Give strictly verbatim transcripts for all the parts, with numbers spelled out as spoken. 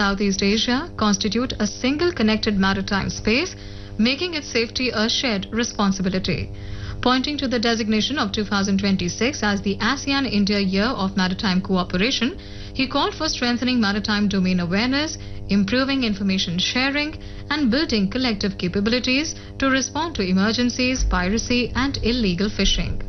Southeast Asia constitute a single connected maritime space, making its safety a shared responsibility. Pointing to the designation of two thousand twenty-six as the ASEAN India Year of Maritime Cooperation, he called for strengthening maritime domain awareness, improving information sharing, and building collective capabilities to respond to emergencies, piracy, and illegal fishing.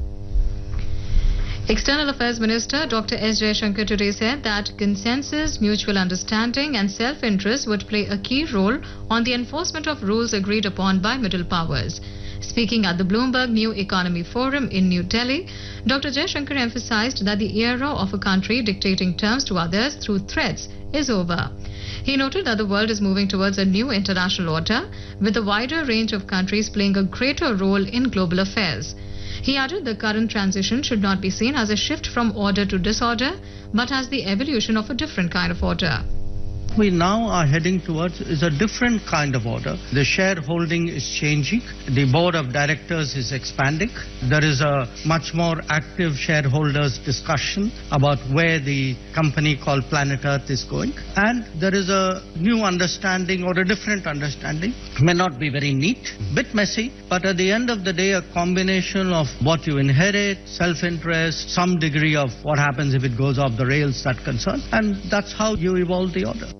External Affairs Minister Doctor S Jaishankar today said that consensus, mutual understanding and self-interest would play a key role on the enforcement of rules agreed upon by middle powers. Speaking at the Bloomberg New Economy Forum in New Delhi, Doctor Jaishankar emphasized that the era of a country dictating terms to others through threats is over. He noted that the world is moving towards a new international order, with a wider range of countries playing a greater role in global affairs. He added the current transition should not be seen as a shift from order to disorder, but as the evolution of a different kind of order. We now are heading towards is a different kind of order. The shareholding is changing. The board of directors is expanding. There is a much more active shareholders discussion about where the company called Planet Earth is going. And there is a new understanding or a different understanding. It may not be very neat, bit messy, but at the end of the day, a combination of what you inherit, self-interest, some degree of what happens if it goes off the rails, that concern. And that's how you evolve the order.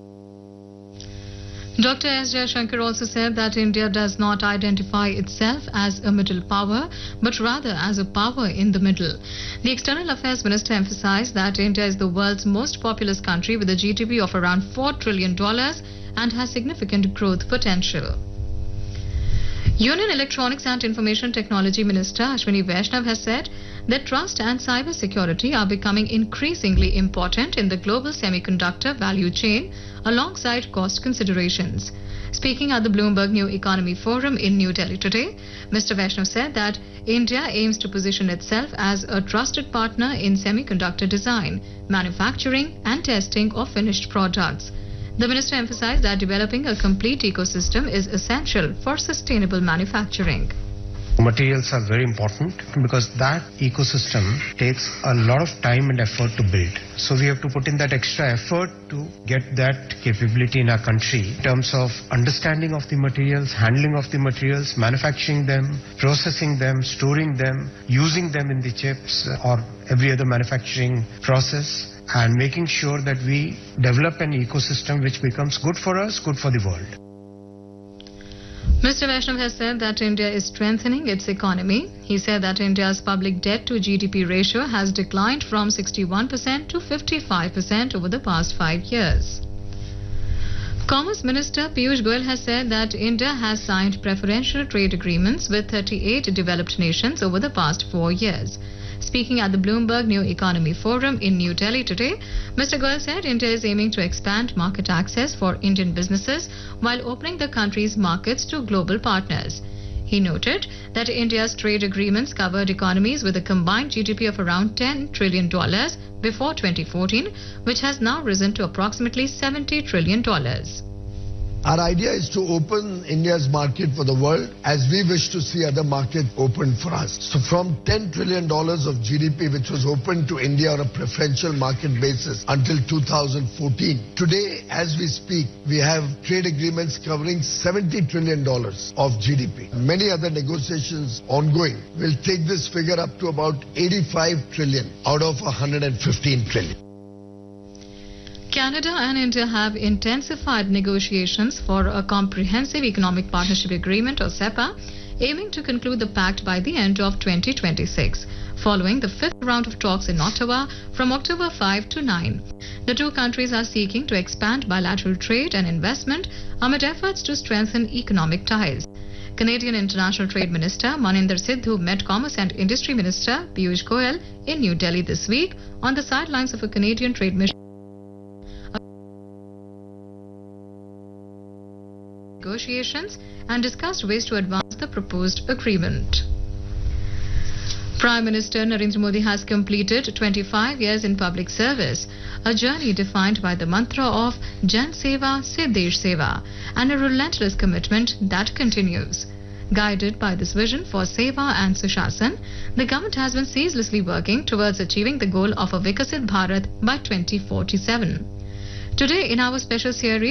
Doctor S Jaishankar also said that India does not identify itself as a middle power, but rather as a power in the middle. The External Affairs Minister emphasized that India is the world's most populous country with a G D P of around four trillion dollars and has significant growth potential. Union Electronics and Information Technology Minister Ashwini Vaishnav has said that trust and cyber security are becoming increasingly important in the global semiconductor value chain alongside cost considerations. Speaking at the Bloomberg New Economy Forum in New Delhi today, Mister Vaishnav said that India aims to position itself as a trusted partner in semiconductor design, manufacturing and testing of finished products. The minister emphasized that developing a complete ecosystem is essential for sustainable manufacturing. Materials are very important because that ecosystem takes a lot of time and effort to build. So we have to put in that extra effort to get that capability in our country in terms of understanding of the materials, handling of the materials, manufacturing them, processing them, storing them, using them in the chips or every other manufacturing process, and making sure that we develop an ecosystem which becomes good for us, good for the world. Mister Vaishnav has said that India is strengthening its economy. He said that India's public debt to G D P ratio has declined from sixty-one percent to fifty-five percent over the past five years. Commerce Minister Piyush Goyal has said that India has signed preferential trade agreements with thirty-eight developed nations over the past four years. Speaking at the Bloomberg New Economy Forum in New Delhi today, Mister Goyal said India is aiming to expand market access for Indian businesses while opening the country's markets to global partners. He noted that India's trade agreements covered economies with a combined G D P of around ten trillion dollars before twenty fourteen, which has now risen to approximately seventy trillion dollars. Our idea is to open India's market for the world as we wish to see other markets open for us. So from ten trillion dollars of G D P which was open to India on a preferential market basis until two thousand fourteen, today as we speak we have trade agreements covering seventy trillion dollars of G D P. Many other negotiations ongoing will take this figure up to about eighty-five trillion out of one hundred fifteen trillion. Canada and India have intensified negotiations for a comprehensive economic partnership agreement or C E P A, aiming to conclude the pact by the end of twenty twenty-six, following the fifth round of talks in Ottawa from October fifth to ninth. The two countries are seeking to expand bilateral trade and investment amid efforts to strengthen economic ties. Canadian International Trade Minister Maninder Sidhu met Commerce and Industry Minister Piyush Goyal in New Delhi this week on the sidelines of a Canadian trade mission negotiations and discussed ways to advance the proposed agreement. Prime Minister Narendra Modi has completed twenty-five years in public service, a journey defined by the mantra of Jan Seva Se Desh Seva and a relentless commitment that continues. Guided by this vision for Seva and Sushasana, the government has been ceaselessly working towards achieving the goal of a Vikasit Bharat by twenty forty-seven. Today in our special series,